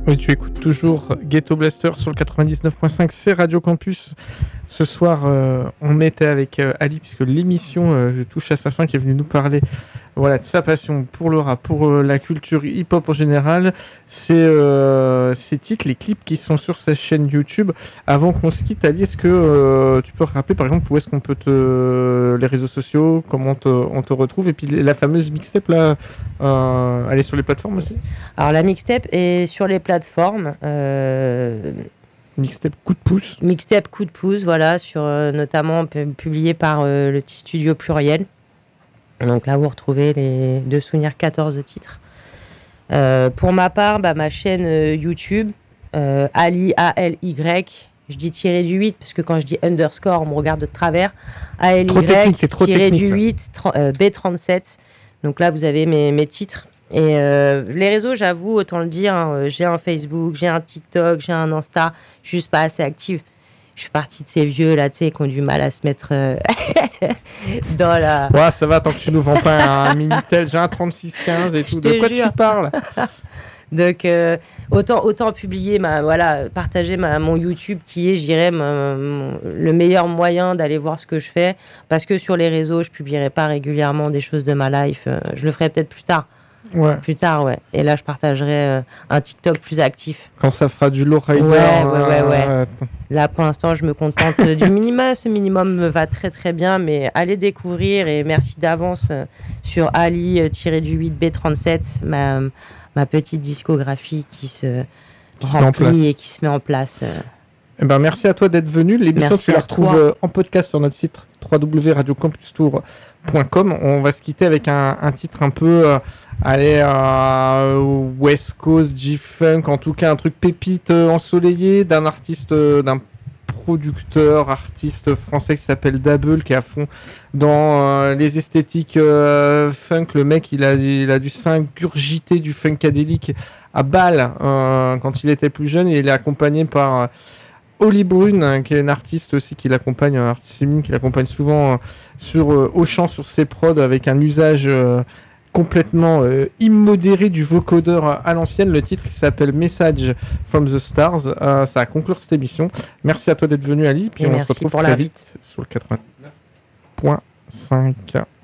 Oui, tu écoutes toujours Ghetto Blaster sur le 99.5, c'est Radio Campus. Ce soir, on était avec Ali, puisque l'émission touche à sa fin, qui est venue nous parler de sa passion pour le rap, pour la culture hip-hop en général. Ces titres, les clips qui sont sur sa chaîne YouTube. Avant qu'on se quitte, Ali, est-ce que tu peux rappeler, par exemple, où est-ce qu'on peut les réseaux sociaux, comment on te retrouve, et puis la fameuse mixtape, là, elle est sur les plateformes aussi? Alors, la mixtape est sur les plateformes. Mixtape coup de pouce. Mixtape coup de pouce, voilà, notamment publié par le petit studio Pluriel. Donc là, vous retrouvez les deux souvenirs 14 titres. Pour ma part, ma chaîne YouTube, Ali, A-L-Y, je dis tiré du 8, parce que quand je dis underscore, on me regarde de travers. A-L-Y, tiré du 8, B37. Donc là, vous avez mes titres. Et les réseaux, j'avoue, autant le dire, hein, j'ai un Facebook, j'ai un TikTok, j'ai un Insta, je suis juste pas assez active. Je suis partie de ces vieux là, tu sais, qui ont du mal à se mettre dans la. Ouais, ça va, tant que tu nous vends pas un Minitel, j'ai un 3615 et tout. De quoi tu parles? Donc, autant publier, partager mon YouTube qui est, je dirais, le meilleur moyen d'aller voir ce que je fais. Parce que sur les réseaux, je publierai pas régulièrement des choses de ma life. Je le ferai peut-être plus tard. Ouais. Plus tard, ouais. Et là, je partagerai un TikTok plus actif. Quand ça fera du low rider. Ouais. Là, pour l'instant, je me contente du minimum. Ce minimum me va très, très bien. Mais allez découvrir, et merci d'avance sur Ali-8B37, ma petite discographie qui se remplit et qui se met en place. Eh ben, merci à toi d'être venu. L'émission, tu la retrouves en podcast sur notre site www.radiocampustour.com. On va se quitter avec un titre un peu West Coast, G-Funk, en tout cas un truc pépite ensoleillé d'un producteur, artiste français qui s'appelle Double, qui est à fond dans les esthétiques funk. Le mec, il a dû s'ingurgiter du funkadélique à balle quand il était plus jeune, et il est accompagné par Holly Brune, qui est une artiste aussi qui l'accompagne, un artiste féminine qui l'accompagne souvent au chant, sur ses prods, avec un usage complètement immodéré du vocodeur à l'ancienne. Le titre, il s'appelle Message from the Stars. Ça va conclure cette émission. Merci à toi d'être venu, Ali, puis on se retrouve très vite sur le 99.5.